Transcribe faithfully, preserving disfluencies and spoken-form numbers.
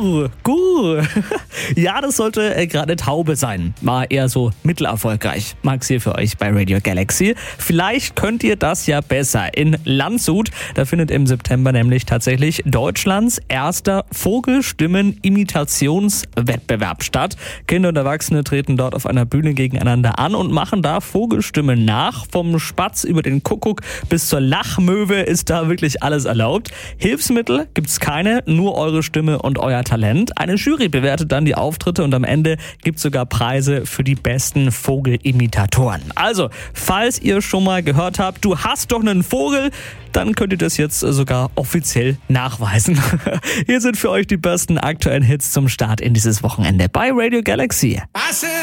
Gur, Gur. Ja, das sollte äh, gerade eine Taube sein. War eher so mittelerfolgreich. Max hier für euch bei Radio Galaxy. Vielleicht könnt ihr das ja besser. In Landshut, da findet im September nämlich tatsächlich Deutschlands erster Vogelstimmen-Imitationswettbewerb statt. Kinder und Erwachsene treten dort auf einer Bühne gegeneinander an und machen da Vogelstimmen nach. Vom Spatz über den Kuckuck bis zur Lachmöwe ist da wirklich alles erlaubt. Hilfsmittel gibt's keine, nur eure Stimme und euer Talent. Eine Jury bewertet dann die Auftritte und am Ende gibt's sogar Preise für die besten Vogelimitatoren. Also, falls ihr schon mal gehört habt, du hast doch einen Vogel, dann könnt ihr das jetzt sogar offiziell nachweisen. Hier sind für euch die besten aktuellen Hits zum Start in dieses Wochenende bei Radio Galaxy.